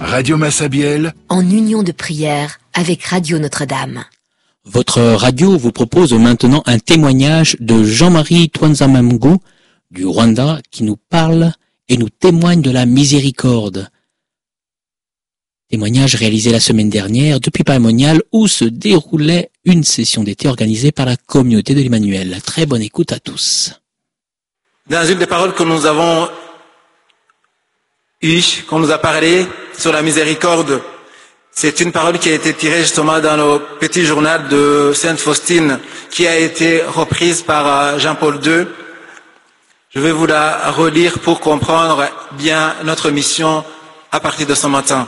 Radio Massabielle, en union de prière avec Radio Notre-Dame. Votre radio vous propose maintenant un témoignage de Jean-Marie Twanzamamgu du Rwanda qui nous parle et nous témoigne de la miséricorde. Témoignage réalisé la semaine dernière depuis Paris-Monial où se déroulait une session d'été organisée par la communauté de l'Emmanuel. Très bonne écoute à tous. Dans une des paroles que nous avons eues, qu'on nous a parlé sur la miséricorde, c'est une parole qui a été tirée justement dans le petit journal de Sainte Faustine qui a été reprise par Jean-Paul II. Je vais vous la relire pour comprendre bien notre mission à partir de ce matin.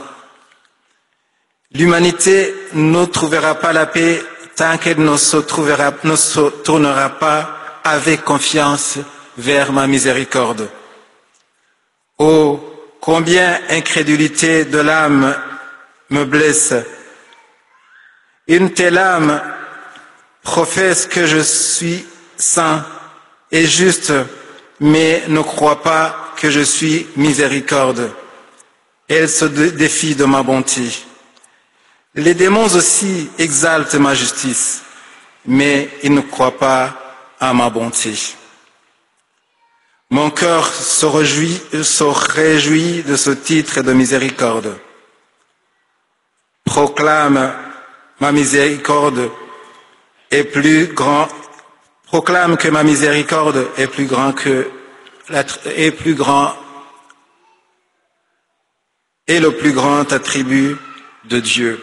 L'humanité ne trouvera pas la paix tant qu'elle ne se tournera pas avec confiance vers ma miséricorde. Oh, combien incrédulité de l'âme me blesse. Une telle âme professe que je suis saint et juste, mais ne croit pas que je suis miséricorde. Elle se défie de ma bonté. Les démons aussi exaltent ma justice, mais ils ne croient pas à ma bonté. Mon cœur se réjouit de ce titre de miséricorde. Proclame ma miséricorde est plus grand. Proclame que ma miséricorde est plus grand que est le plus grand attribut de Dieu.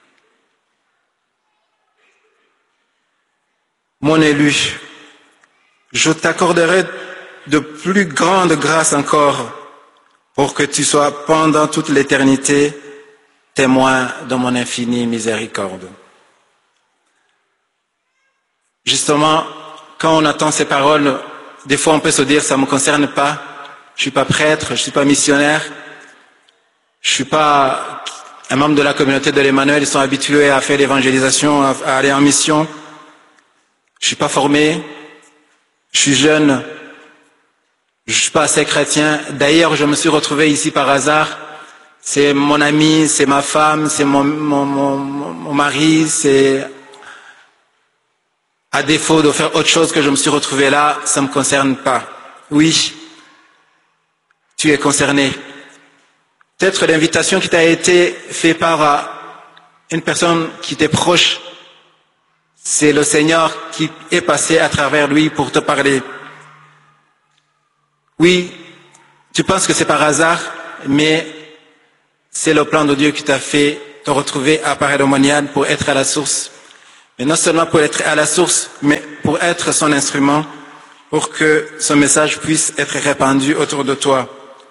Mon élu, je t'accorderai de plus grandes grâces encore pour que tu sois pendant toute l'éternité témoin de mon infinie miséricorde. Justement, quand on entend ces paroles, des fois on peut se dire ça ne me concerne pas, je suis pas prêtre, je suis pas missionnaire, je suis pas un membre de la communauté de l'Emmanuel, ils sont habitués à faire l'évangélisation, à aller en mission. Je suis pas formé, je suis jeune, je suis pas assez chrétien. D'ailleurs, je me suis retrouvé ici par hasard. C'est mon ami, c'est ma femme, c'est mon mari, c'est à défaut de faire autre chose que je me suis retrouvé là, ça me concerne pas. Oui, tu es concerné. Peut-être l'invitation qui t'a été faite par une personne qui t'est proche, c'est le Seigneur qui est passé à travers lui pour te parler. Oui, tu penses que c'est par hasard, mais c'est le plan de Dieu qui t'a fait te retrouver à Paray-le-Monial pour être à la source. Mais non seulement pour être à la source, mais pour être son instrument, pour que ce message puisse être répandu autour de toi.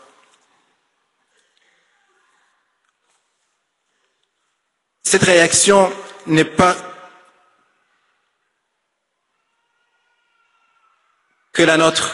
Cette réaction n'est pas que la nôtre.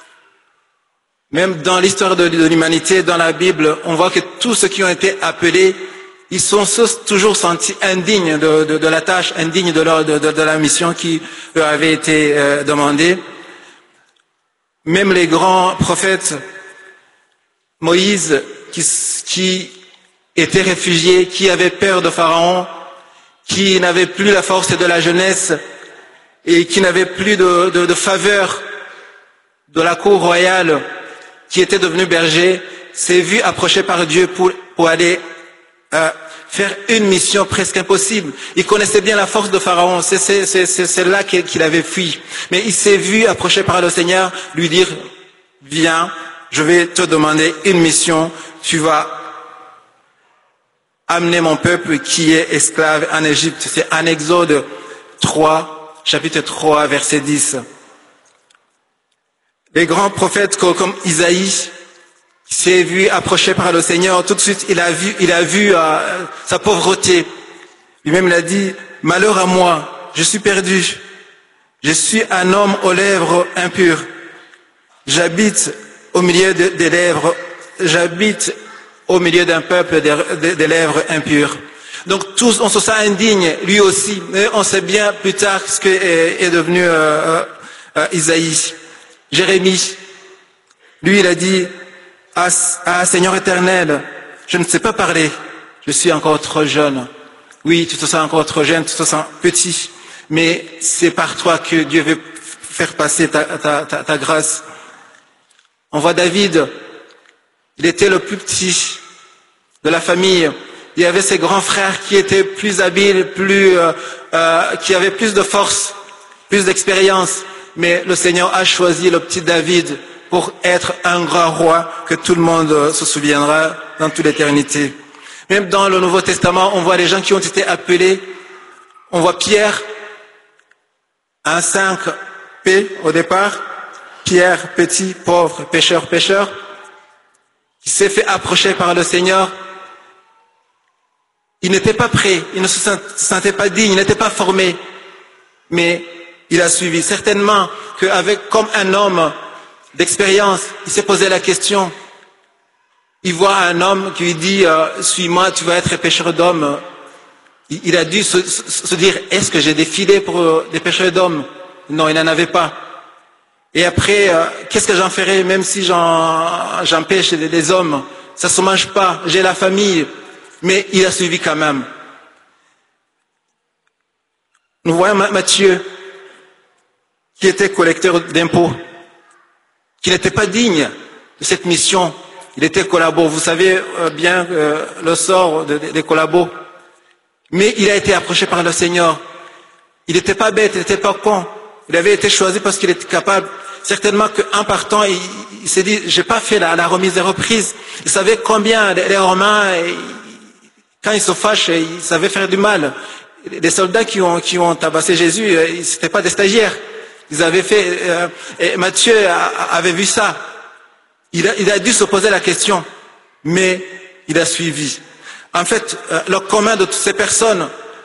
Même dans l'histoire de l'humanité, dans la Bible, on voit que tous ceux qui ont été appelés, ils sont toujours sentis indignes de la tâche, indignes de la mission qui leur avait été demandée. Même les grands prophètes, Moïse, qui était réfugié, qui avait peur de Pharaon, qui n'avait plus la force de la jeunesse et qui n'avait plus de faveur de la cour royale, qui était devenu berger, s'est vu approché par Dieu pour aller faire une mission presque impossible. Il connaissait bien la force de Pharaon, c'est là qu'il avait fui. Mais il s'est vu approché par le Seigneur, lui dire, viens, je vais te demander une mission, tu vas amener mon peuple qui est esclave en Égypte. C'est en Exode 3, chapitre 3, verset 10. Les grands prophètes comme Isaïe s'est vu approché par le Seigneur. Tout de suite, il a vu sa pauvreté. Lui-même, il a dit, malheur à moi, je suis perdu. Je suis un homme aux lèvres impures. J'habite au milieu des lèvres. J'habite au milieu d'un peuple des lèvres impures. Donc tous, on se sent indigne, lui aussi. Mais on sait bien plus tard ce qu'est devenu Isaïe. Jérémie, lui, il a dit, ah Seigneur éternel, je ne sais pas parler, je suis encore trop jeune. Oui, tu te sens encore trop jeune, tu te sens petit, mais c'est par toi que Dieu veut faire passer ta grâce. On voit David, il était le plus petit de la famille. Il y avait ses grands frères qui étaient plus habiles, qui avaient plus de force, plus d'expérience. Mais le Seigneur a choisi le petit David pour être un grand roi que tout le monde se souviendra dans toute l'éternité. Même dans le Nouveau Testament, on voit les gens qui ont été appelés. On voit Pierre, un 5P au départ. Pierre, petit, pauvre, pécheur, qui s'est fait approcher par le Seigneur. Il n'était pas prêt, il ne se sentait pas digne, il n'était pas formé. Mais il a suivi. Certainement qu'avec, comme un homme d'expérience, il s'est posé la question. Il voit un homme qui lui dit « Suis-moi, tu vas être pêcheur d'hommes ». Il a dû se dire « Est-ce que j'ai des filets pour des pêcheurs d'hommes ?» Non, il n'en avait pas. Et après, qu'est-ce que j'en ferai même si j'en pêche des hommes? Ça ne se mange pas, j'ai la famille. Mais il a suivi quand même. Nous voyons Matthieu, qui était collecteur d'impôts, qui n'était pas digne de cette mission. Il était collabo. Vous savez bien le sort des collabos. Mais il a été approché par le Seigneur. Il n'était pas bête, il n'était pas con. Il avait été choisi parce qu'il était capable. Certainement qu'en partant, il s'est dit, j'ai pas fait la remise des reprises. Il savait combien les Romains, quand ils se fâchent, ils savaient faire du mal. Les soldats qui ont tabassé Jésus, c'était pas des stagiaires. Ils avaient fait, et Matthieu avait vu ça. Il a dû se poser la question, mais il a suivi. En fait, le commun de toutes ces personnes,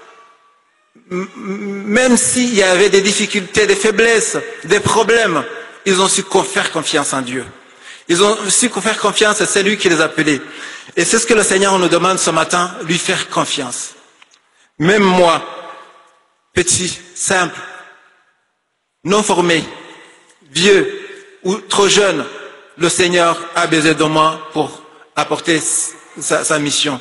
même s'il y avait des difficultés, des faiblesses, des problèmes, ils ont su faire confiance en Dieu. Ils ont su faire confiance à celui qui les appelait. Et c'est ce que le Seigneur nous demande ce matin, lui faire confiance. Même moi, petit, simple, non formé, vieux ou trop jeune, le Seigneur a besoin de moi pour apporter sa mission.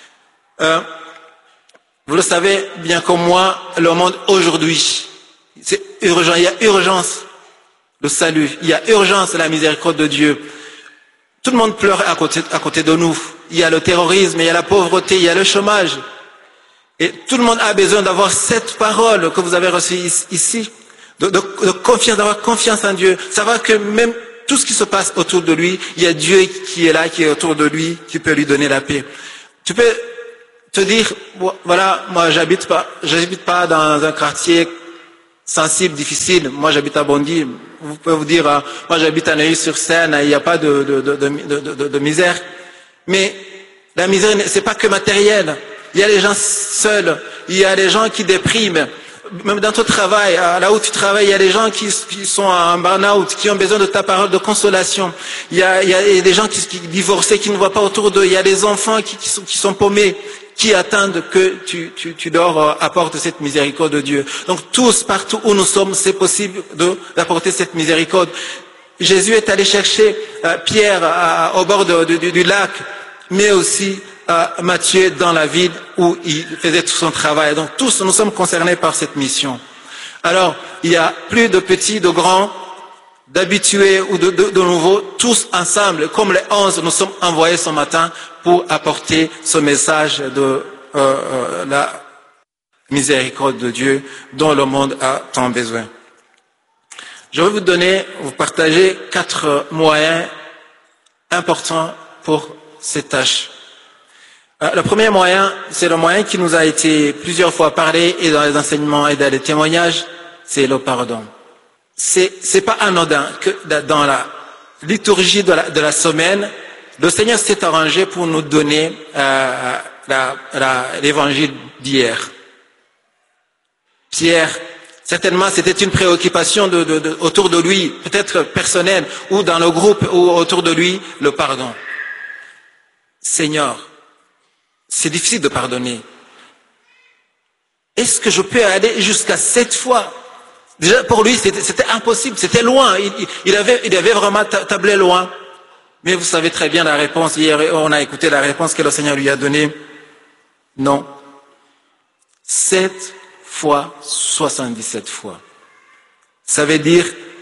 Vous le savez bien comme moi, le monde aujourd'hui, c'est urgent. Il y a urgence le salut, il y a urgence la miséricorde de Dieu. Tout le monde pleure à côté de nous. Il y a le terrorisme, il y a la pauvreté, il y a le chômage. Et tout le monde a besoin d'avoir cette parole que vous avez reçue ici, de confiance, d'avoir confiance en Dieu. Savoir que même tout ce qui se passe autour de lui, il y a Dieu qui est là, qui est autour de lui, qui peut lui donner la paix. Tu peux te dire, voilà, moi j'habite pas dans un quartier sensible, difficile. Moi j'habite à Bondy. Vous pouvez vous dire, moi j'habite à Neuilly-sur-Seine, il n'y a pas de misère. Mais la misère, c'est pas que matériel. Il y a les gens seuls, il y a les gens qui dépriment. Même dans ton travail, là où tu travailles, il y a des gens qui sont en burn-out, qui ont besoin de ta parole de consolation. Il y a des gens qui divorcés, qui ne voient pas autour d'eux. Il y a des enfants qui sont paumés, qui attendent que tu leur apportes cette miséricorde de Dieu. Donc tous, partout où nous sommes, c'est possible d'apporter cette miséricorde. Jésus est allé chercher Pierre au bord du lac, mais aussi Matthieu dans la ville où il faisait tout son travail. Donc tous, nous sommes concernés par cette mission. Alors, il y a plus de petits, de grands, d'habitués ou de nouveaux, tous ensemble, comme les 11, nous sommes envoyés ce matin pour apporter ce message de la miséricorde de Dieu dont le monde a tant besoin. Je vais vous partager 4 moyens importants pour cette tâche. Le premier moyen, c'est le moyen qui nous a été plusieurs fois parlé et dans les enseignements et dans les témoignages, c'est le pardon. C'est pas anodin que dans la liturgie de la semaine, le Seigneur s'est arrangé pour nous donner l'évangile d'hier. Pierre, certainement c'était une préoccupation autour de lui, peut-être personnelle, ou dans le groupe, ou autour de lui, le pardon. Seigneur, c'est difficile de pardonner. Est-ce que je peux aller jusqu'à 7 fois? Déjà, pour lui, c'était impossible, c'était loin. Il avait vraiment tablé loin. Mais vous savez très bien la réponse. Hier, on a écouté la réponse que le Seigneur lui a donnée. Non. 7 fois 77 fois. Ça veut dire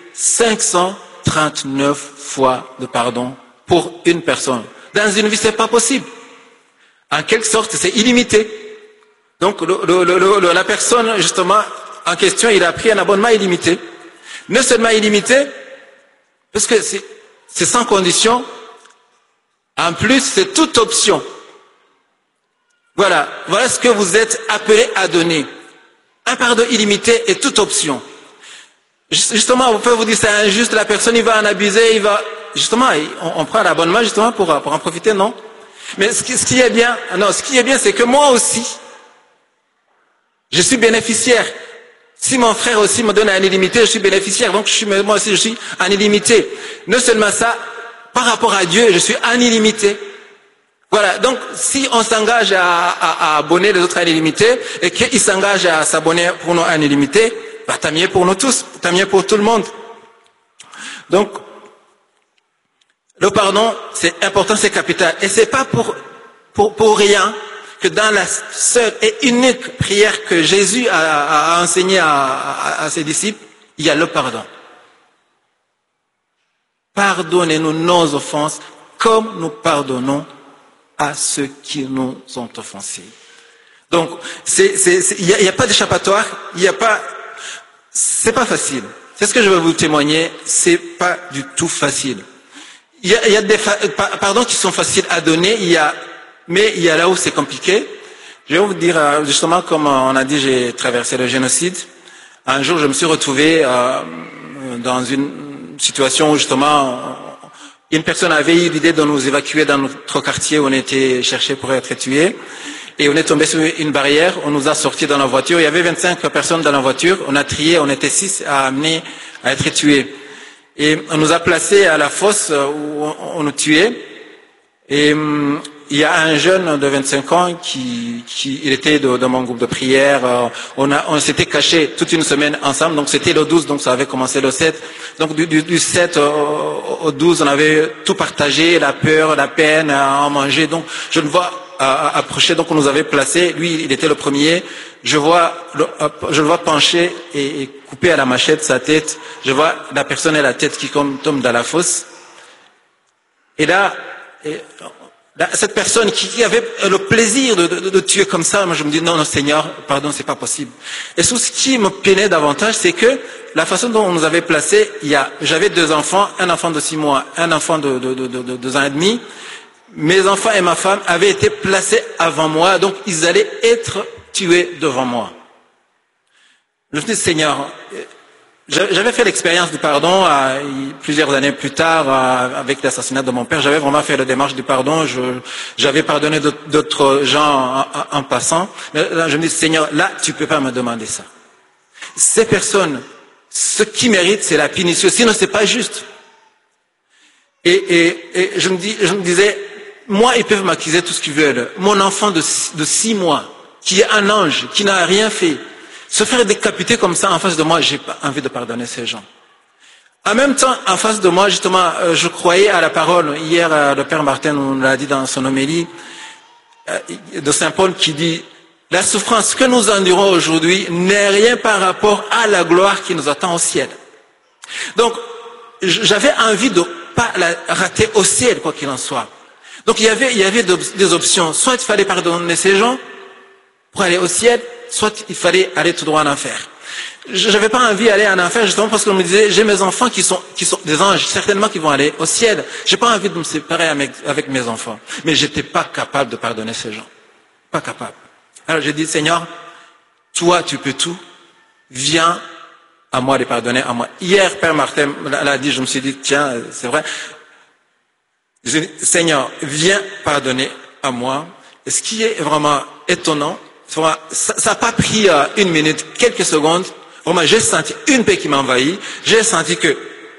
539 fois de pardon pour une personne. Dans une vie, c'est pas possible. En quelque sorte, c'est illimité. Donc, la personne, justement, en question, il a pris un abonnement illimité. Non seulement illimité, parce que c'est sans condition. En plus, c'est toute option. Voilà ce que vous êtes appelés à donner. Un pardon illimité et toute option. Justement, on peut vous dire c'est injuste, la personne il va en abuser, justement, on prend l'abonnement justement pour en profiter, non? Mais ce qui est bien, c'est que moi aussi, je suis bénéficiaire. Si mon frère aussi me donne un illimité, je suis bénéficiaire. Donc moi aussi, je suis en illimité. Non seulement ça, par rapport à Dieu, je suis en illimité. Voilà, donc si on s'engage à abonner les autres en illimité et qu'ils s'engagent à s'abonner pour nous en illimité, bah, tant mieux pour nous tous, tant mieux pour tout le monde. Donc, le pardon, c'est important, c'est capital. Et c'est pas pour rien que dans la seule et unique prière que Jésus a enseignée à ses disciples, il y a le pardon. Pardonnez-nous nos offenses comme nous pardonnons à ceux qui nous ont offensés. Donc, il n'y a pas d'échappatoire, c'est pas facile. C'est ce que je veux vous témoigner, c'est pas du tout facile. Il y a des pardons qui sont faciles à donner, mais il y a là où c'est compliqué. Je vais vous dire, justement, comme on a dit, j'ai traversé le génocide. Un jour, je me suis retrouvé dans une situation où, justement, une personne avait eu l'idée de nous évacuer dans notre quartier où on était cherchés pour être tués. Et on est tombé sur une barrière, on nous a sortis dans la voiture. Il y avait 25 personnes dans la voiture, on a trié, on était 6 à amener à être tués. Et on nous a placés à la fosse où on nous tuait. Et il y a un jeune de 25 ans il était dans mon groupe de prière. On s'était cachés toute une semaine ensemble. Donc c'était le 12, donc ça avait commencé le 7. Donc du 7 au 12, on avait tout partagé, la peur, la peine, à en manger. Donc je le vois approcher, donc on nous avait placés. Lui, il était le premier. Je le vois pencher et couper à la machette sa tête. Je vois la personne et la tête qui tombe dans la fosse. Et là, cette personne qui avait le plaisir de tuer comme ça, moi je me dis non Seigneur, pardon, c'est pas possible. Et ce qui me peinait davantage, c'est que la façon dont on nous avait placés, j'avais 2 enfants, un enfant de 6 mois, un enfant de 2 ans et demi. Mes enfants et ma femme avaient été placés avant moi, donc ils allaient être tués devant moi. Je me dis Seigneur, j'avais fait l'expérience du pardon plusieurs années plus tard avec l'assassinat de mon père. J'avais vraiment fait la démarche du pardon. J'avais pardonné d'autres gens en passant. Mais là, je me dis, Seigneur, là, tu peux pas me demander ça. Ces personnes, ce qui méritent, c'est la punition. Sinon, c'est pas juste. Et je me disais, moi, ils peuvent m'accuser tout ce qu'ils veulent. Mon enfant de 6 mois, qui est un ange, qui n'a rien fait, se faire décapiter comme ça en face de moi, j'ai pas envie de pardonner ces gens. En même temps, en face de moi, justement, je croyais à la parole. Hier, le Père Martin nous l'a dit dans son homélie de Saint Paul qui dit « La souffrance que nous endurons aujourd'hui n'est rien par rapport à la gloire qui nous attend au ciel. » Donc, j'avais envie de pas la rater au ciel, quoi qu'il en soit. Donc, il y avait des options. Soit il fallait pardonner ces gens pour aller au ciel, soit il fallait aller tout droit en enfer. J'avais pas envie d'aller en enfer justement parce qu'on me disait j'ai mes enfants qui sont des anges, certainement qui vont aller au ciel. J'ai pas envie de me séparer avec mes enfants. Mais j'étais pas capable de pardonner ces gens. Pas capable. Alors j'ai dit Seigneur, toi tu peux tout, viens à moi de pardonner à moi. Hier, Père Martin l'a dit, je me suis dit tiens, c'est vrai. J'ai dit Seigneur, viens pardonner à moi. Et ce qui est vraiment étonnant, ça n'a pas pris 1 minute, quelques secondes. Vraiment, j'ai senti une paix qui m'a envahi. J'ai senti que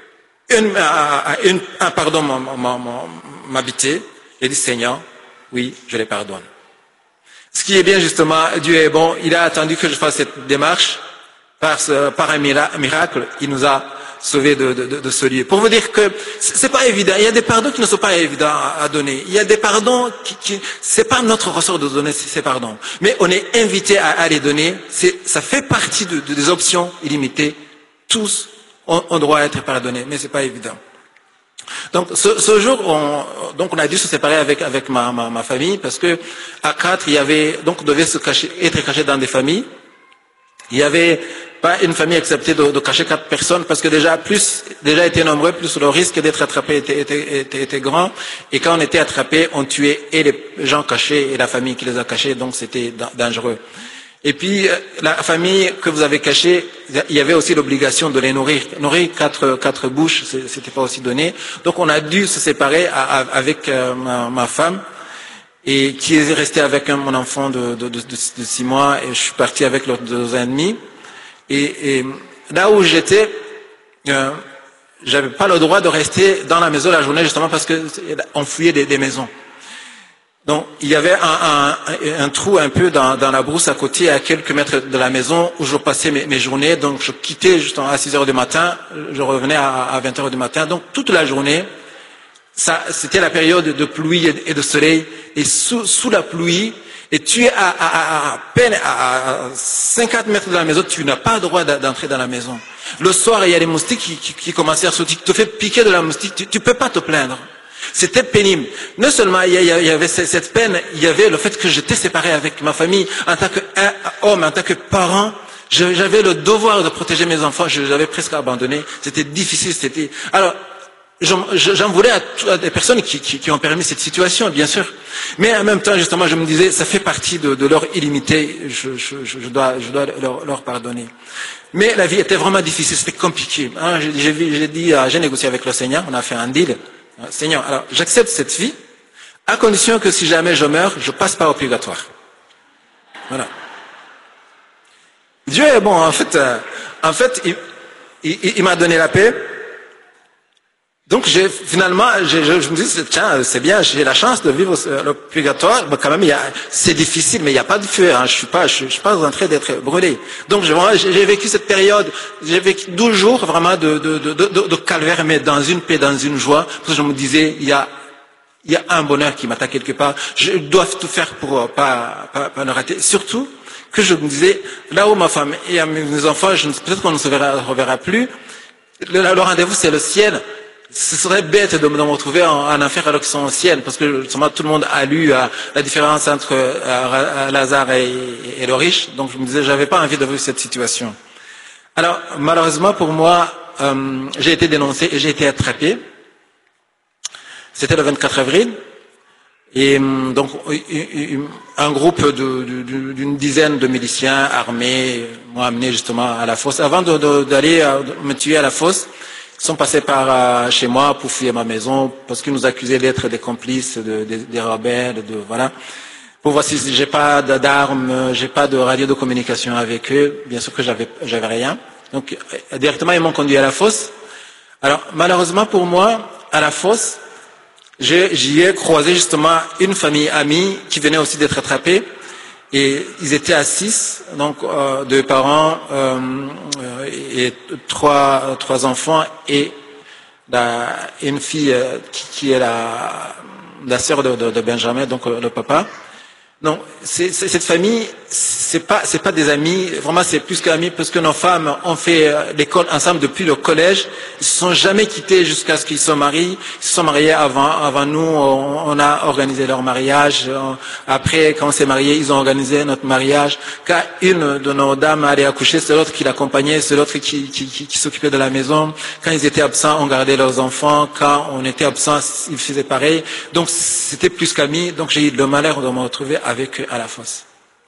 un pardon m'habitait. J'ai dit, Seigneur, oui, je les pardonne. Ce qui est bien, justement, Dieu est bon. Il a attendu que je fasse cette démarche. Par un miracle, il nous a sauver de ce lieu. Pour vous dire que c'est pas évident. Il y a des pardons qui ne sont pas évidents à donner. Il y a des pardons qui c'est pas notre ressort de donner ces pardons. Mais on est invité à les donner. Ça fait partie des options illimitées. Tous ont droit à être pardonnés, mais c'est pas évident. Donc ce jour, on a dû se séparer avec ma famille parce que à 4, on devait être caché dans des familles. Il y avait pas une famille acceptée de cacher 4 personnes parce que déjà étaient nombreux, plus le risque d'être attrapé était grand. Et quand on était attrapé, on tuait et les gens cachés et la famille qui les a cachés, donc c'était dangereux. Et puis, la famille que vous avez cachée, il y avait aussi l'obligation de les nourrir. Nourrir 4 bouches, c'était pas aussi donné. Donc, on a dû se séparer avec ma femme, et qui est restée avec mon enfant de 6 mois, et je suis parti avec leurs 2 ans et demi. Et là où j'étais, j'avais pas le droit de rester dans la maison la journée, justement parce que on fouillait des maisons. Donc, il y avait un trou un peu dans la brousse à côté, à quelques mètres de la maison, où je passais mes journées. Donc, je quittais justement à 6 heures du matin, je revenais à 20 heures du matin. Donc, toute la journée, c'était la période de pluie et de soleil. Et sous la pluie, et tu es à peine à 50 mètres de la maison, tu n'as pas le droit d'entrer dans la maison. Le soir, il y a des moustiques qui commençaient à sauter, qui te fait piquer de la moustique, tu peux pas te plaindre. C'était pénible. Non seulement il y avait cette peine, il y avait le fait que j'étais séparé avec ma famille en tant qu'homme, en tant que parent. J'avais le devoir de protéger mes enfants. Je les avais presque abandonnés. C'était difficile. Alors, j'en voulais à des personnes qui ont permis cette situation, bien sûr. Mais en même temps, justement, je me disais, ça fait partie de leur illimité. Je dois leur pardonner. Mais la vie était vraiment difficile. C'était compliqué. Hein, j'ai négocié avec le Seigneur. On a fait un deal. Seigneur, alors j'accepte cette vie à condition que si jamais je meurs, je passe pas au purgatoire. Voilà. Dieu est bon. En fait, il m'a donné la paix. Donc finalement, je me dis, tiens, c'est bien, j'ai la chance de vivre le purgatoire. Mais quand même, c'est difficile, mais il n'y a pas de feu. Hein, je suis pas en train d'être brûlé. Donc j'ai vécu cette période, j'ai vécu 12 jours vraiment de calvaire, mais dans une paix, dans une joie. Parce que je me disais, il y a un bonheur qui m'attend quelque part. Je dois tout faire pour pas le rater. Surtout que je me disais, là où ma femme et mes enfants, peut-être qu'on ne se reverra plus. Le rendez-vous, c'est le ciel. Ce serait bête de me retrouver en enfer alors qu'ils sont au ciel, parce que tout le monde a lu la différence entre Lazare et le riche. Donc je me disais, j'avais pas envie de vivre cette situation. Alors malheureusement pour moi, j'ai été dénoncé et j'ai été attrapé. C'était le 24 avril. Et donc un groupe d'une dizaine de miliciens armés m'ont amené justement à la fosse. Avant d'aller me tuer à la fosse, ils sont passés par chez moi pour fouiller ma maison parce qu'ils nous accusaient d'être des complices, des rebelles, voilà. Pour voir si j'ai pas d'armes, j'ai pas de radio de communication avec eux. Bien sûr que j'avais rien. Donc directement ils m'ont conduit à la fosse. Alors malheureusement pour moi, à la fosse, j'y ai croisé justement une famille amie qui venait aussi d'être attrapée. Et ils étaient à 6, donc 2 parents et 3 enfants et une fille qui est la sœur de Benjamin, donc le papa. Donc cette famille, c'est pas des amis, vraiment c'est plus qu'amis parce que nos femmes ont fait l'école ensemble depuis le collège. Ils se sont jamais quittés jusqu'à ce qu'ils se marient. Ils se sont mariés avant nous. On a organisé leur mariage. Après, quand on s'est mariés, ils ont organisé notre mariage. Quand une de nos dames allait accoucher, c'est l'autre qui l'accompagnait, c'est l'autre qui s'occupait de la maison. Quand ils étaient absents, on gardait leurs enfants. Quand on était absents, ils faisaient pareil. Donc c'était plus qu'amis. Donc j'ai eu le malheur de me retrouver avec eux à la fosse.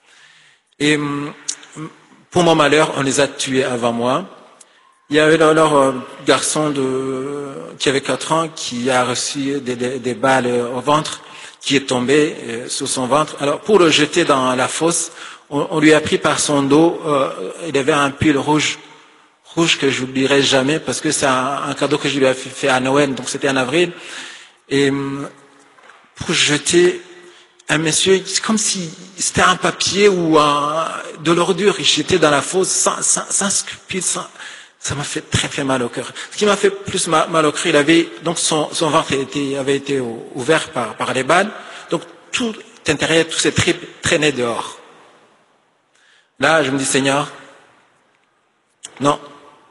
Et pour mon malheur, on les a tués avant moi. Il y avait leur garçon qui avait 4 ans qui a reçu des balles au ventre, qui est tombé sur son ventre. Alors pour le jeter dans la fosse, on lui a pris par son dos, il avait un pull rouge que je n'oublierai jamais parce que c'est un cadeau que je lui ai fait à Noël, donc c'était en avril. Et pour jeter un monsieur, c'est comme si c'était un papier ou de l'ordure. Il jetait dans la fosse sans scrupule, Ça m'a fait très très mal au cœur. Ce qui m'a fait plus mal au cœur, il avait donc son ventre avait été ouvert par les balles, donc tout intérieur, tout s'est traîné dehors. Là, je me dis, Seigneur, non,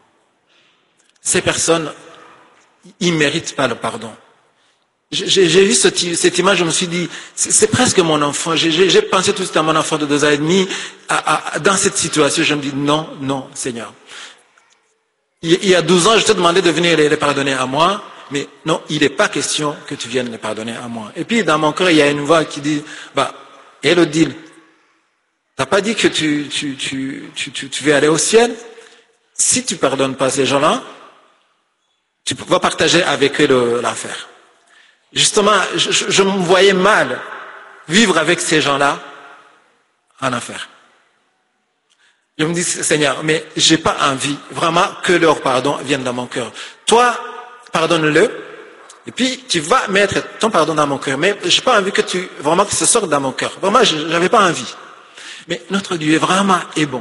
ces personnes, ils méritent pas le pardon. J'ai vu cette image, je me suis dit, c'est presque mon enfant. J'ai pensé tout de suite à mon enfant de 2 ans et demi. Dans cette situation, je me dis, non, non, Seigneur. Il y a 12 ans, je te demandais de venir les pardonner à moi, mais non, il n'est pas question que tu viennes les pardonner à moi. Et puis, dans mon cœur, il y a une voix qui dit, et le deal? T'as pas dit que tu veux aller au ciel? Si tu pardonnes pas ces gens-là, tu vas partager avec eux l'affaire. Justement, je me voyais mal vivre avec ces gens-là en enfer. Je me dis, Seigneur, mais j'ai pas envie vraiment que leur pardon vienne dans mon cœur. Toi, pardonne-le, et puis tu vas mettre ton pardon dans mon cœur. Mais j'ai pas envie que ça sorte dans mon cœur. Vraiment, j'avais pas envie. Mais notre Dieu est bon.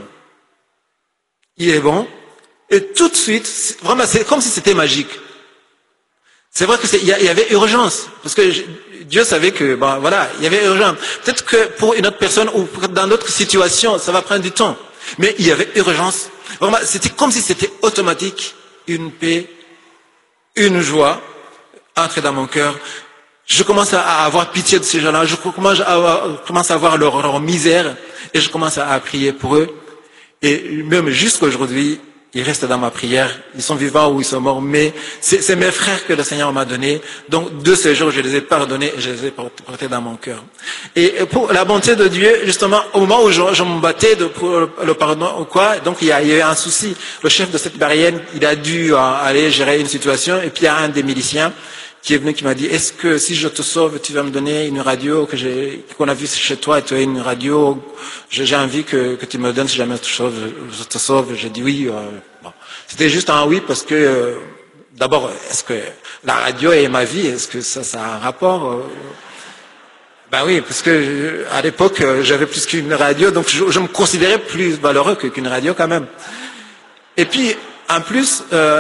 Il est bon, et tout de suite, vraiment, c'est comme si c'était magique. C'est vrai qu'il y avait urgence, parce que Dieu savait que, il y avait urgence. Peut-être que pour une autre personne ou dans d'autres situations, ça va prendre du temps. Mais il y avait urgence. Vraiment, c'était comme si c'était automatique, une paix, une joie entrer dans mon cœur. Je commence à avoir pitié de ces gens-là, je commence à voir leur misère, et je commence à prier pour eux. Et même jusqu'à aujourd'hui, ils restent dans ma prière. Ils sont vivants ou ils sont morts, mais c'est mes frères que le Seigneur m'a donnés. Donc, de ces jours, je les ai pardonnés et je les ai portés dans mon cœur. Et pour la bonté de Dieu, justement, au moment où je me battais pour le pardon ou quoi, donc il y avait un souci. Le chef de cette barrière, il a dû aller gérer une situation, et puis il y a un des miliciens qui est venu, qui m'a dit, est-ce que si je te sauve, tu vas me donner une radio qu'on a vue chez toi, et tu as une radio, j'ai envie que tu me donnes si jamais je te sauve. J'ai dit oui. C'était juste un oui parce que, d'abord, est-ce que la radio est ma vie? Est-ce que ça a un rapport? Oui, parce que à l'époque, j'avais plus qu'une radio, donc je me considérais plus valeureux qu'une radio quand même. Et puis, en plus,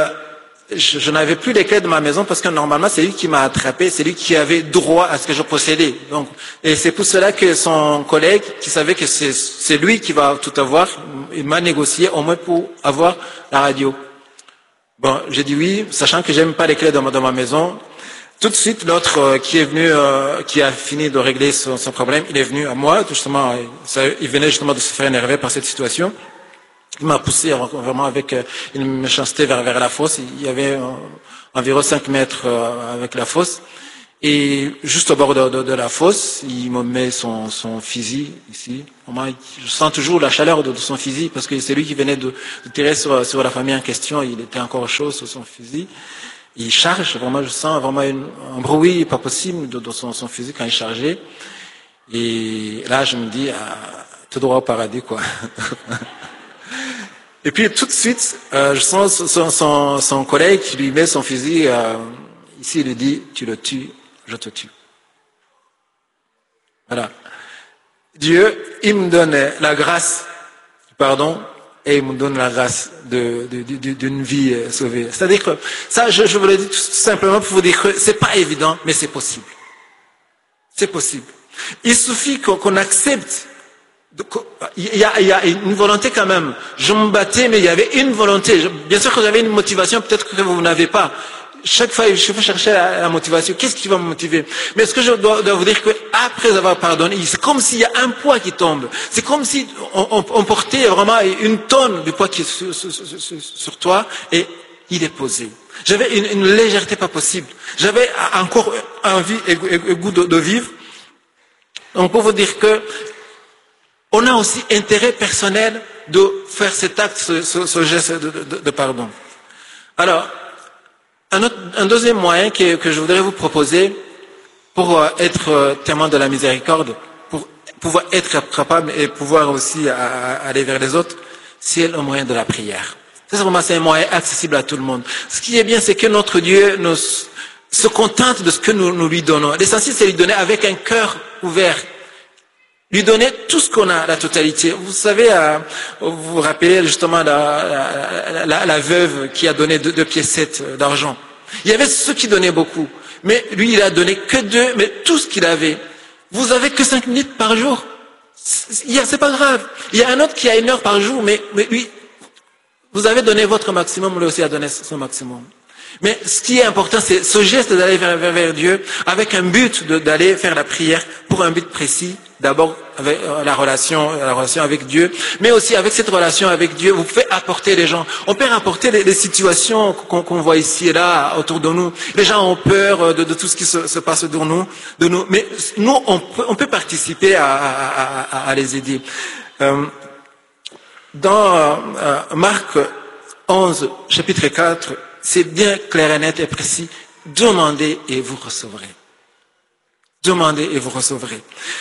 je n'avais plus les clés de ma maison parce que normalement c'est lui qui m'a attrapé, c'est lui qui avait droit à ce que je possédais. Donc, et c'est pour cela que son collègue, qui savait que c'est lui qui va tout avoir, il m'a négocié au moins pour avoir la radio. Bon, j'ai dit oui, sachant que j'aime pas les clés de ma maison. Tout de suite, l'autre qui est venu, qui a fini de régler son problème, il est venu à moi, justement, il venait justement de se faire énerver par cette situation. Il m'a poussé vraiment avec une méchanceté vers la fosse. Il y avait environ 5 mètres avec la fosse. Et juste au bord de la fosse, il me met son fusil ici. Je sens toujours la chaleur de son fusil parce que c'est lui qui venait de tirer sur la famille en question. Il était encore chaud sur son fusil. Il charge, vraiment, je sens vraiment un bruit pas possible de son fusil quand il chargeait. Et là, je me dis, tout droit au paradis, quoi. Et puis tout de suite, je sens son collègue qui lui met son fusil ici, il lui dit, tu le tues, je te tue. Voilà. Dieu, il me donne la grâce du pardon et il me donne la grâce d'une vie sauvée. C'est-à-dire que ça, je vous le dis tout simplement pour vous dire que c'est pas évident, mais c'est possible. C'est possible. Il suffit qu'on accepte. Il y a une volonté quand même. Je me battais, mais il y avait une volonté. Bien sûr que j'avais une motivation, peut-être que vous n'avez pas. Chaque fois, je vais chercher la motivation. Qu'est-ce qui va me motiver? Mais ce que je dois vous dire, que après avoir pardonné, c'est comme s'il y a un poids qui tombe. C'est comme si on portait vraiment une tonne de poids qui est sur toi et il est posé. J'avais une légèreté pas possible. J'avais encore envie et goût de vivre. Donc pour vous dire que on a aussi intérêt personnel de faire cet acte, ce geste de pardon. Alors, un deuxième moyen que je voudrais vous proposer pour être témoin de la miséricorde, pour pouvoir être capable et pouvoir aussi aller vers les autres, c'est le moyen de la prière. C'est un moyen accessible à tout le monde. Ce qui est bien, c'est que notre Dieu se contente de ce que nous lui donnons. L'essentiel, c'est lui donner avec un cœur ouvert. Lui donner tout ce qu'on a, la totalité. Vous savez, vous vous rappelez justement la veuve qui a donné 2 piécettes d'argent. Il y avait ceux qui donnaient beaucoup. Mais lui, il a donné que 2, mais tout ce qu'il avait. Vous avez que 5 minutes par jour. C'est pas grave. Il y a un autre qui a 1 heure par jour, mais lui, vous avez donné votre maximum, lui aussi a donné son maximum. Mais ce qui est important, c'est ce geste d'aller vers Dieu avec un but d'aller faire la prière pour un but précis. D'abord, avec la relation avec Dieu, mais aussi avec cette relation avec Dieu, vous pouvez apporter les gens. On peut apporter les situations qu'on voit ici et là autour de nous. Les gens ont peur de tout ce qui se passe autour de nous, mais nous, on peut participer à les aider. Dans Marc 11, chapitre 4, c'est bien clair et net et précis. Demandez et vous recevrez. Demandez et vous recevrez.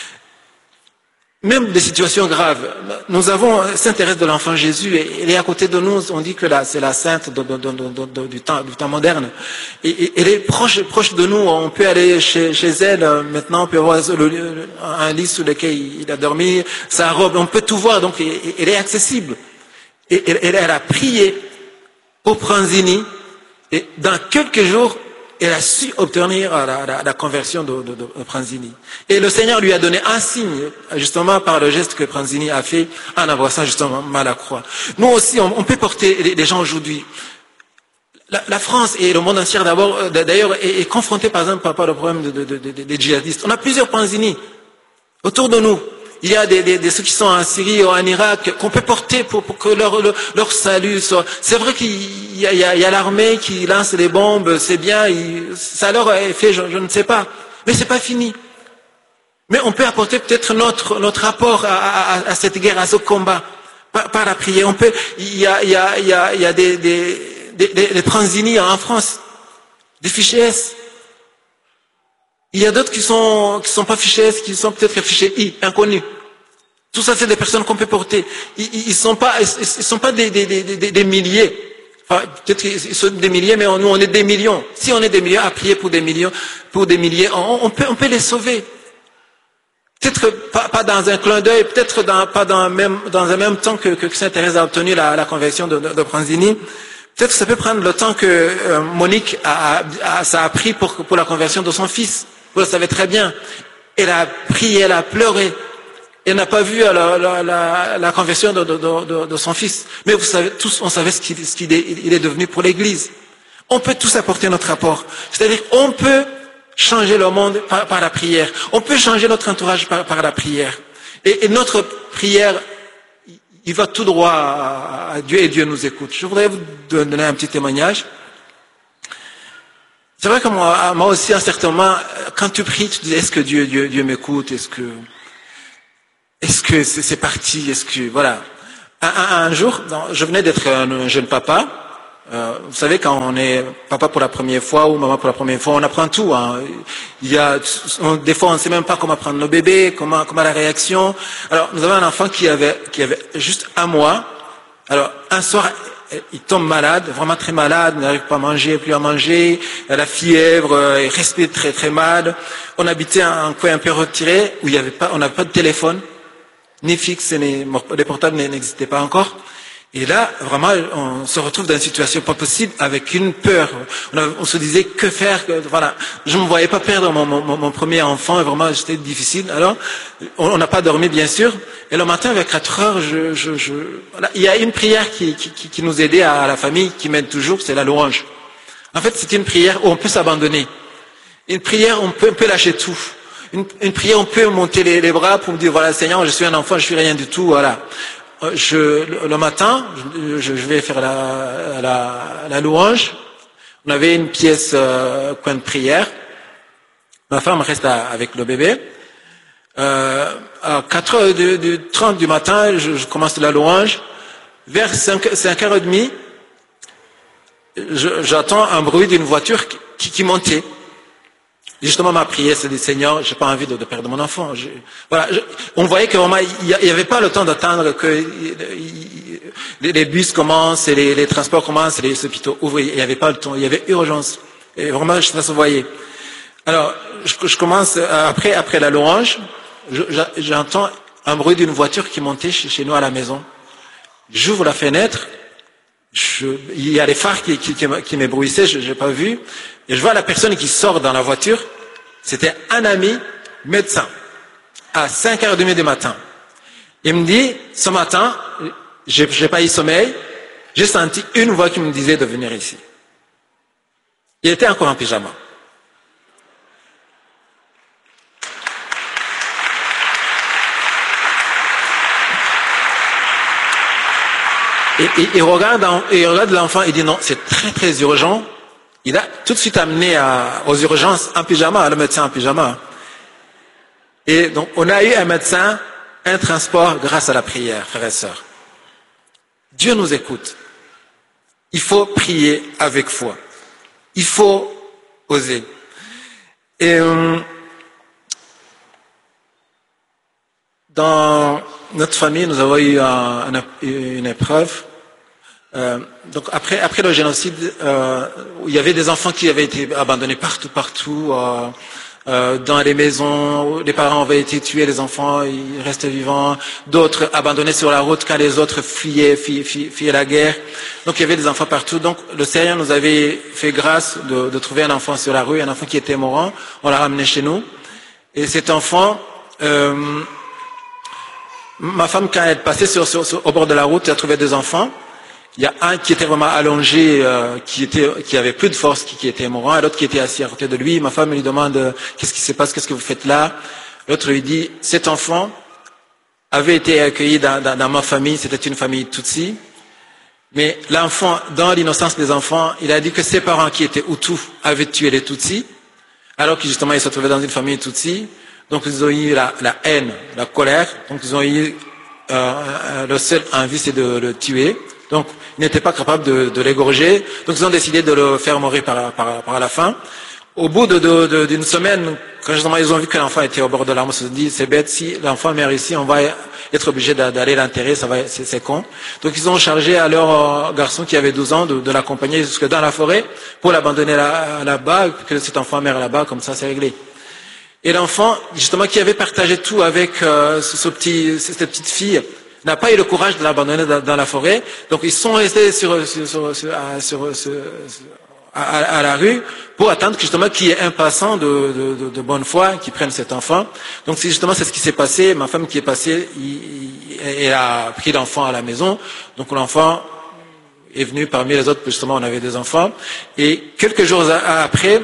Même des situations graves. Nous avons Sainte Thérèse de l'Enfant Jésus, et elle est à côté de nous. On dit que là, c'est la sainte du temps moderne. Et elle est proche de nous. On peut aller chez elle. Maintenant, on peut voir un lit sous lequel il a dormi, sa robe. On peut tout voir. Donc, elle est accessible. Et elle a prié au Pranzini. Et dans quelques jours, elle a su obtenir la conversion de Pranzini. Et le Seigneur lui a donné un signe, justement par le geste que Pranzini a fait en abraçant justement la croix. Nous aussi, on peut porter les gens aujourd'hui. La France et le monde entier d'ailleurs est confronté par exemple par le problème des djihadistes. On a plusieurs Pranzini autour de nous. Il y a ceux qui sont en Syrie ou en Irak qu'on peut porter pour que leur salut soit. C'est vrai qu'il y a l'armée qui lance les bombes, c'est bien, ça leur a fait, je ne sais pas. Mais c'est pas fini. Mais on peut apporter peut-être notre rapport à cette guerre, à ce combat, par la prière. Il y a des Pranzini en France, des fichiers S. Il y a d'autres qui sont pas fichés S, qui sont peut-être fichés I, inconnus. Tout ça, c'est des personnes qu'on peut porter. Ils sont pas des milliers. Enfin, peut-être qu'ils sont des milliers, mais nous, on est des millions. Si on est des millions à prier pour des milliers, on peut les sauver. Peut-être pas dans un clin d'œil, peut-être pas dans un même temps que Sainte Thérèse a obtenu la conversion de Pranzini. Peut-être que ça peut prendre le temps que Monique ça a pris pour la conversion de son fils. Vous le savez très bien. Elle a prié, elle a pleuré. Elle n'a pas vu la conversion de son fils. Mais vous savez, tous, on savait ce qu'il est devenu pour l'Église. On peut tous apporter notre apport. C'est-à-dire qu'on peut changer le monde par la prière. On peut changer notre entourage par la prière. Et notre prière, il va tout droit à Dieu et Dieu nous écoute. Je voudrais vous donner un petit témoignage. C'est vrai que moi aussi, à un certain moment, quand tu pries, tu te dis, est-ce que Dieu m'écoute? Est-ce que c'est parti? Voilà. Un jour, je venais d'être un jeune papa. Vous savez, quand on est papa pour la première fois ou maman pour la première fois, on apprend tout. Hein. Des fois, on ne sait même pas comment prendre nos bébés, comment la réaction. Alors, nous avons un enfant qui avait juste 1 mois. Alors, un soir, il tombe malade, vraiment très malade, il n'arrive pas à manger, plus à manger, il a la fièvre, il respire très très mal. On habitait un coin un peu retiré où on n'avait pas de téléphone, ni fixe, les portables n'existaient pas encore. Et là, vraiment, on se retrouve dans une situation pas possible, avec une peur. On se disait, que faire? Voilà. Je ne me voyais pas perdre mon premier enfant, et vraiment, c'était difficile. Alors, on n'a pas dormi, bien sûr. Et le matin, vers 4 heures, voilà, il y a une prière qui nous aidait à la famille, qui m'aide toujours, c'est la louange. En fait, c'est une prière où on peut s'abandonner. Une prière où on peut lâcher tout. Une prière où on peut monter les bras pour me dire, voilà, Seigneur, je suis un enfant, je suis rien du tout, voilà. Le matin, je vais faire la louange. On avait une pièce coin de prière. Ma femme reste avec le bébé. À 4h30 du matin, je commence la louange. Vers 5h30, j'entends un bruit d'une voiture qui montait. Justement, ma prière, c'est de Seigneur, j'ai pas envie de perdre mon enfant. Voilà, on voyait que vraiment, il n'y avait pas le temps d'attendre que les bus commencent et les transports commencent et les hôpitaux ouvrent. Il n'y avait pas le temps, il y avait urgence. Et vraiment, ça se voyait. Alors, je commence après la louange. j'entends un bruit d'une voiture qui montait chez nous à la maison. J'ouvre la fenêtre, il y a les phares qui m'éblouissaient, je n'ai pas vu, et je vois la personne qui sort dans la voiture. C'était un ami médecin, à 5h30 du matin. Il me dit, ce matin, j'ai pas eu sommeil, j'ai senti une voix qui me disait de venir ici. Il était encore en pyjama. Et il regarde l'enfant et dit non, c'est très très urgent. Il a tout de suite amené aux urgences en pyjama, le médecin en pyjama. Et donc on a eu un médecin, un transport grâce à la prière, frères et sœurs. Dieu nous écoute. Il faut prier avec foi. Il faut oser. Et dans notre famille, nous avons eu une épreuve. Donc après le génocide, il y avait des enfants qui avaient été abandonnés partout, dans les maisons. Les parents avaient été tués, les enfants ils restaient vivants. D'autres abandonnés sur la route quand les autres fuyaient la guerre. Donc il y avait des enfants partout. Donc le Seigneur nous avait fait grâce de trouver un enfant sur la rue, un enfant qui était mourant. On l'a ramené chez nous. Et cet enfant, ma femme, quand elle passait au bord de la route, elle a trouvé deux enfants. Il y a un qui était vraiment allongé, qui avait plus de force, qui était mourant, et l'autre qui était assis à côté de lui. Ma femme lui demande qu'est-ce qui se passe, qu'est-ce que vous faites là. L'autre lui dit, cet enfant avait été accueilli dans ma famille, c'était une famille Tutsi. Mais l'enfant, dans l'innocence des enfants, il a dit que ses parents qui étaient Hutus avaient tué les Tutsis, alors que justement ils se trouvaient dans une famille Tutsi. Donc ils ont eu la haine, la colère. Donc ils ont eu le seul envie, c'est de le tuer. Donc ils n'étaient pas capables de l'égorger. Donc ils ont décidé de le faire mourir par la faim. Au bout d'une semaine, quand justement ils ont vu que l'enfant était au bord de la mort, ils se sont dit c'est bête, si l'enfant meurt ici, on va être obligé d'aller l'enterrer, c'est con. Donc ils ont chargé à leur garçon qui avait 12 ans de l'accompagner jusque dans la forêt pour l'abandonner là-bas, que cet enfant meurt là-bas, comme ça c'est réglé. Et l'enfant, justement, qui avait partagé tout avec cette petite fille, n'a pas eu le courage de l'abandonner dans la forêt. Donc ils sont restés à la rue pour attendre justement qu'il y ait un passant de bonne foi qui prenne cet enfant. Donc c'est ce qui s'est passé. Ma femme qui est passée, elle a pris l'enfant à la maison. Donc l'enfant est venu parmi les autres, justement on avait des enfants. Et quelques jours après,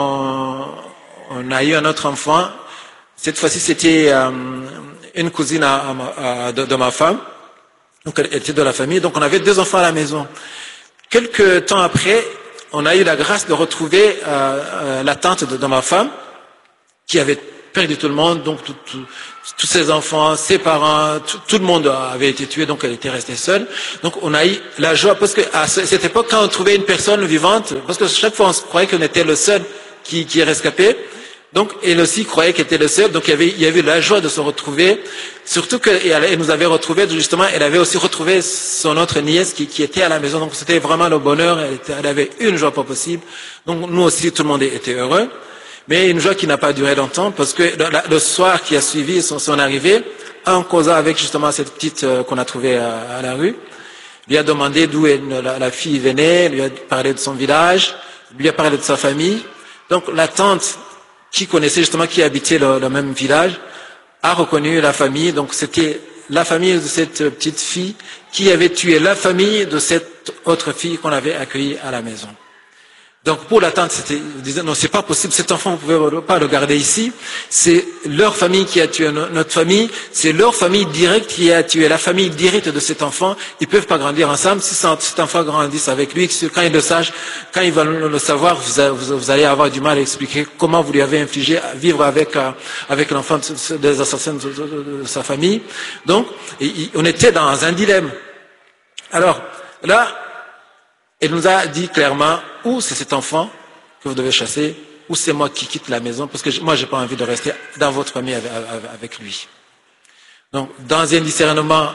on a eu un autre enfant. Cette fois-ci, c'était une cousine de ma femme. Donc, elle était de la famille. Donc, on avait deux enfants à la maison. Quelques temps après, on a eu la grâce de retrouver la tante de ma femme, qui avait perdu tout le monde. Donc, tous ses enfants, ses parents, tout le monde avait été tué. Donc, elle était restée seule. Donc, on a eu la joie. Parce que à cette époque, quand on trouvait une personne vivante, parce que chaque fois, on se croyait qu'on était le seul qui est rescapé. Donc, elle aussi croyait qu'elle était le seul. Donc, il y avait la joie de se retrouver. Surtout qu'elle nous avait retrouvés, justement, elle avait aussi retrouvé son autre nièce qui était à la maison. Donc, c'était vraiment le bonheur. Elle avait une joie pas possible. Donc, nous aussi, tout le monde était heureux. Mais une joie qui n'a pas duré longtemps parce que le soir qui a suivi son arrivée, en causant avec justement cette petite qu'on a trouvée à la rue, lui a demandé d'où la fille venait, lui a parlé de son village, lui a parlé de sa famille. Donc, la tante qui connaissait justement, qui habitait le même village, a reconnu la famille. Donc c'était la famille de cette petite fille qui avait tué la famille de cette autre fille qu'on avait accueillie à la maison. Donc pour la tante, ils disaient non, c'est pas possible, cet enfant, vous pouvez pas le garder ici. C'est leur famille qui a tué notre famille, c'est leur famille directe qui a tué la famille directe de cet enfant. Ils peuvent pas grandir ensemble. Si cet enfant grandisse avec lui, quand il le sache, quand il va le savoir, vous allez avoir du mal à expliquer comment vous lui avez infligé à vivre avec l'enfant des assassins de sa famille. Donc, on était dans un dilemme. Alors, là, elle nous a dit clairement, ou c'est cet enfant que vous devez chasser, ou c'est moi qui quitte la maison, parce que moi, j'ai pas envie de rester dans votre famille avec lui. Donc, dans un discernement,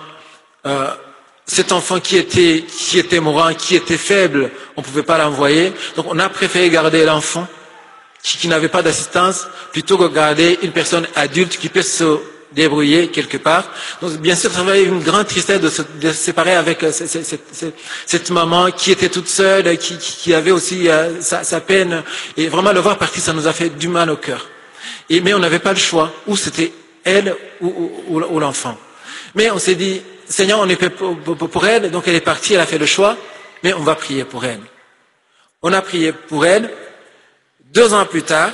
cet enfant qui était mourant, qui était faible, on pouvait pas l'envoyer. Donc, on a préféré garder l'enfant qui n'avait pas d'assistance, plutôt que garder une personne adulte qui peut se débrouiller quelque part. Donc, bien sûr, ça avait une grande tristesse de se séparer avec cette maman qui était toute seule, qui avait aussi sa peine. Et vraiment, le voir partir, ça nous a fait du mal au cœur. Mais on n'avait pas le choix. Ou c'était elle ou l'enfant. Mais on s'est dit, Seigneur, on est pour elle, donc elle est partie, elle a fait le choix, mais on va prier pour elle. On a prié pour elle. 2 ans plus tard,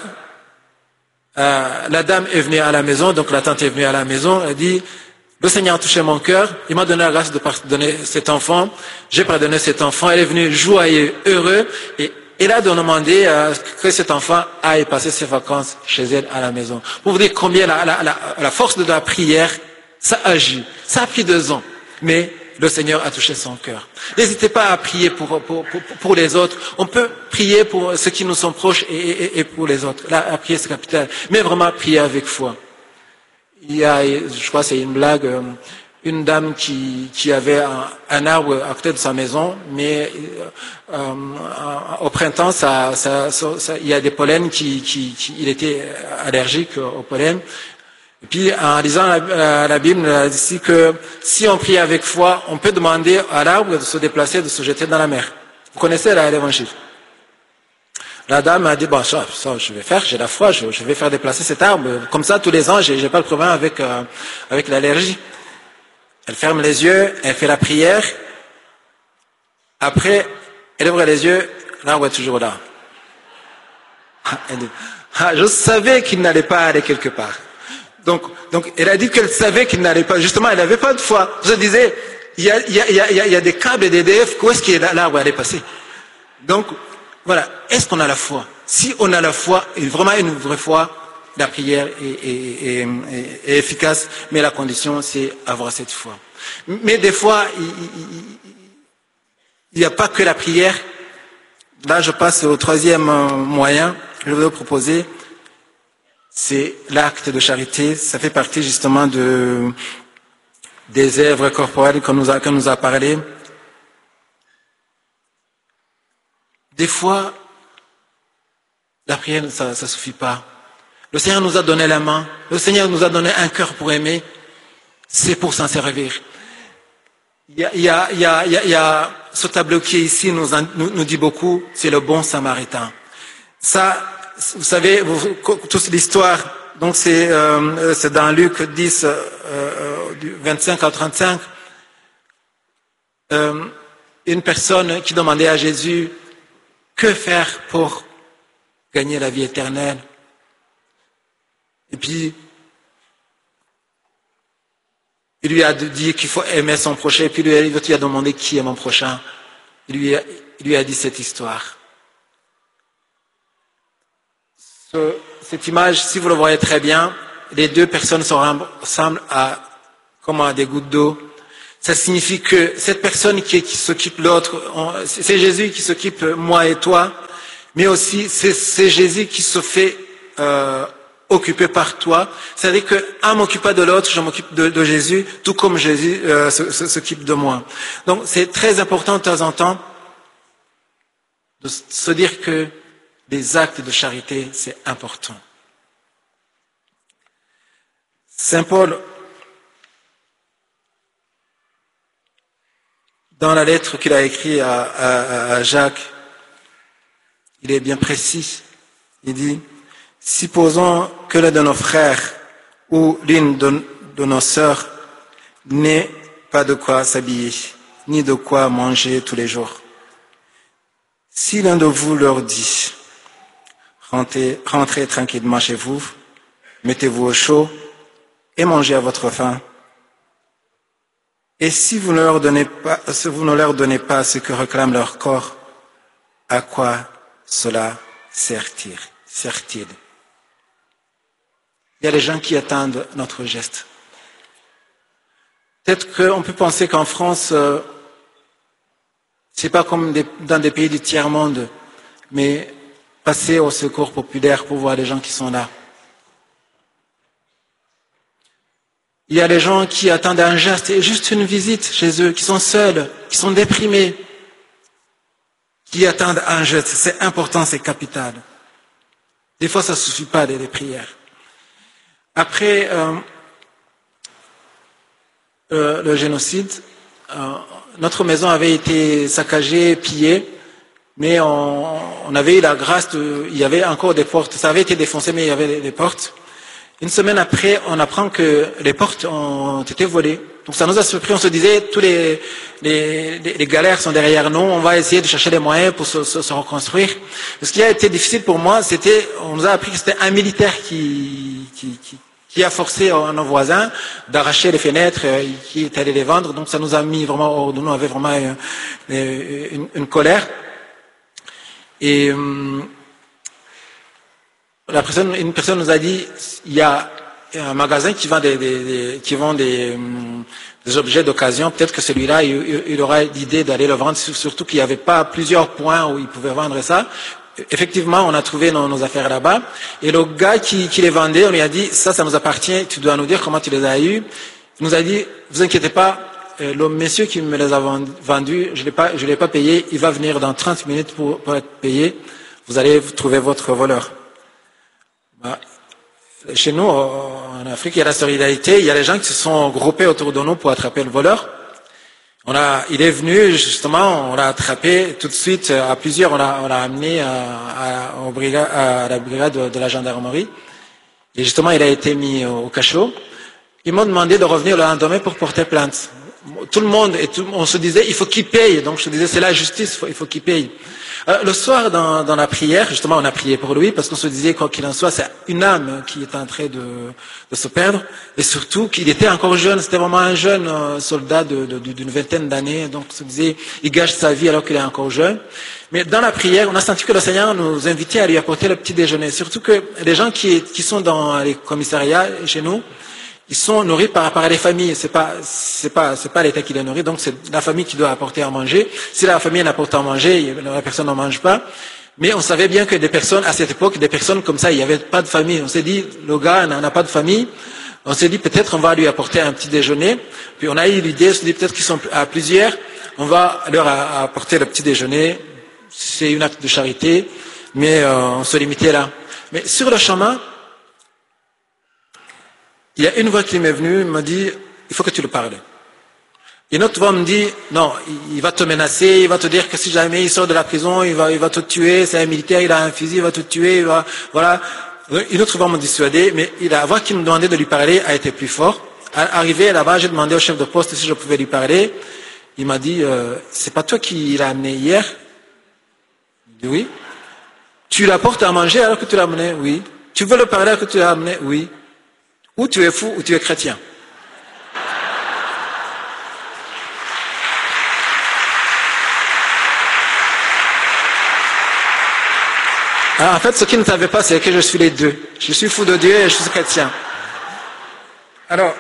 la dame est venue à la maison, donc la tante est venue à la maison, elle dit, le Seigneur a touché mon cœur, il m'a donné la grâce de pardonner cet enfant, j'ai pardonné cet enfant, elle est venue joyeux, heureux, et elle a demandé que cet enfant aille passer ses vacances chez elle à la maison. Pour vous dire combien la force de la prière, ça agit. Ça a pris 2 ans, mais le Seigneur a touché son cœur. N'hésitez pas à prier pour les autres. On peut prier pour ceux qui nous sont proches et pour les autres. Là, la prière, c'est capital. Mais vraiment, prier avec foi. Il y a, je crois, c'est une blague, une dame qui avait un arbre à côté de sa maison, mais au printemps, il y a des pollens il était allergique au pollen. Et puis, en lisant la Bible, elle dit que si on prie avec foi, on peut demander à l'arbre de se déplacer, de se jeter dans la mer. Vous connaissez l'évangile. La dame a dit, bon, ça je vais faire, j'ai la foi, je vais faire déplacer cet arbre. Comme ça, tous les ans, j'ai pas le problème avec l'allergie. Elle ferme les yeux, elle fait la prière. Après, elle ouvre les yeux, l'arbre est toujours là. Elle dit, je savais qu'il n'allait pas aller quelque part. Donc, elle a dit qu'elle savait qu'il n'allait pas. Justement, elle n'avait pas de foi. Je disais, il y a des câbles et des DF. Où est-ce qu'il est là où elle est passée? Donc, voilà. Est-ce qu'on a la foi? Si on a la foi, et vraiment une vraie foi, la prière est efficace. Mais la condition, c'est avoir cette foi. Mais des fois, il n'y a pas que la prière. Là, je passe au 3e moyen. Je vais vous proposer. C'est l'acte de charité. Ça fait partie justement des œuvres corporelles qu'on nous a parlé. Des fois, la prière, ça suffit pas. Le Seigneur nous a donné la main. Le Seigneur nous a donné un cœur pour aimer. C'est pour s'en servir. Il y a ce tableau qui est ici nous dit beaucoup. C'est le bon samaritain. Ça, vous savez, toute l'histoire, donc c'est dans Luc 10, du 25 à 35, une personne qui demandait à Jésus, que faire pour gagner la vie éternelle? Et puis, il lui a dit qu'il faut aimer son prochain, et puis il lui a demandé qui est mon prochain. Il lui a dit cette histoire. Cette image, si vous le voyez très bien, les 2 personnes se ressemblent comme à des gouttes d'eau. Ça signifie que cette personne qui s'occupe de l'autre, c'est Jésus qui s'occupe moi et toi, mais aussi c'est Jésus qui se fait occuper par toi. C'est-à-dire qu'en m'occupant de l'autre, je m'occupe de Jésus, tout comme Jésus s'occupe de moi. Donc c'est très important de temps en temps de se dire que les actes de charité, c'est important. Saint Paul, dans la lettre qu'il a écrite à Jacques, il est bien précis. Il dit, supposons que l'un de nos frères ou l'une de nos sœurs n'ait pas de quoi s'habiller, ni de quoi manger tous les jours. Si l'un de vous leur dit, rentrez tranquillement chez vous, mettez-vous au chaud et mangez à votre faim. Et si vous ne leur donnez pas ce que réclame leur corps, à quoi cela sert-il? Il y a des gens qui attendent notre geste. Peut-être qu'on peut penser qu'en France, c'est pas comme dans des pays du tiers-monde, mais passer au secours populaire pour voir les gens qui sont là. Il y a des gens qui attendent un geste et juste une visite chez eux, qui sont seuls, qui sont déprimés, qui attendent un geste. C'est important, c'est capital. Des fois, ça ne suffit pas des prières. Après, le génocide, notre maison avait été saccagée, pillée, mais on avait eu la grâce il y avait encore des portes. Ça avait été défoncé, mais il y avait des portes. Une semaine après, on apprend que les portes ont été volées. Donc ça nous a surpris. On se disait, tous les galères sont derrière nous. On va essayer de chercher les moyens pour se reconstruire. Ce qui a été difficile pour moi, on nous a appris que c'était un militaire qui a forcé nos voisins d'arracher les fenêtres, qui est allé les vendre. Donc ça nous a mis vraiment hors de nous. On avait vraiment une colère. Et une personne nous a dit, il y a un magasin qui vend des objets d'occasion. Peut-être que celui-là, il aura l'idée d'aller le vendre, surtout qu'il n'y avait pas plusieurs points où il pouvait vendre ça. Effectivement, on a trouvé nos affaires là-bas. Et le gars qui les vendait, on lui a dit, ça nous appartient, tu dois nous dire comment tu les as eus. Il nous a dit, vous inquiétez pas, le monsieur qui me les a vendus, je l'ai pas payé, il va venir dans 30 minutes pour être payé. Vous allez trouver votre voleur. Chez nous, en Afrique, il y a la solidarité, il y a les gens qui se sont groupés autour de nous pour attraper le voleur. Il est venu, justement, on l'a attrapé tout de suite, à plusieurs, on l'a amené à la brigade de la gendarmerie. Et justement, il a été mis au cachot. Ils m'ont demandé de revenir le lendemain pour porter plainte. Tout le monde, on se disait, il faut qu'il paye. Donc je disais, c'est la justice, il faut qu'il paye. Le soir, dans la prière, justement, on a prié pour lui, parce qu'on se disait, quoi qu'il en soit, c'est une âme qui est en train de se perdre, et surtout qu'il était encore jeune, c'était vraiment un jeune soldat d'une vingtaine d'années, donc on se disait, il gâche sa vie alors qu'il est encore jeune. Mais dans la prière, on a senti que le Seigneur nous invitait à lui apporter le petit déjeuner, surtout que les gens qui sont dans les commissariats chez nous, ils sont nourris par les familles. C'est pas l'État qui les nourrit, donc c'est la famille qui doit apporter à manger. Si la famille n'apporte à manger, la personne ne mange pas. Mais on savait bien que à cette époque, des personnes comme ça, il n'y avait pas de famille. On s'est dit, le gars n'en a pas de famille. On s'est dit, peut-être on va lui apporter un petit déjeuner. Puis on a eu l'idée, on s'est dit, peut-être qu'ils sont à plusieurs, on va leur apporter le petit déjeuner. C'est un acte de charité, mais on se limitait là. Mais sur le chemin, il y a une voix qui m'est venue, m'a dit, il faut que tu le parles. Une autre voix me dit, non, il va te menacer, il va te dire que si jamais il sort de la prison, il va te tuer, c'est un militaire, il a un fusil, il va te tuer, voilà. Une autre voix m'a dissuadé, mais la voix qui me demandait de lui parler a été plus forte. Arrivé là-bas, j'ai demandé au chef de poste si je pouvais lui parler. Il m'a dit, c'est pas toi qui l'as amené hier? Je dis oui. Tu l'apportes à manger alors que tu l'as amené? Oui. Tu veux le parler alors que tu l'as amené? Oui. Ou tu es fou ou tu es chrétien. Alors, en fait, ce qu'il ne savait pas, c'est que je suis les deux. Je suis fou de Dieu et je suis chrétien. Alors,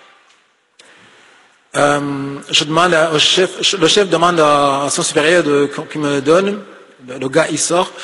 je demande au chef, le chef demande à son supérieur qu'il me donne. Le gars, il sort.